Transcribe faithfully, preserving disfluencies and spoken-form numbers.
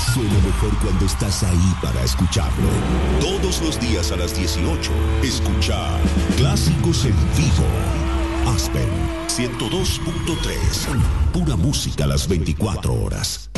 Suena mejor cuando estás ahí para escucharlo. Todos los días a las dieciocho, escucha Clásicos en Vivo. Aspen ciento dos punto tres. Pura música a las veinticuatro horas.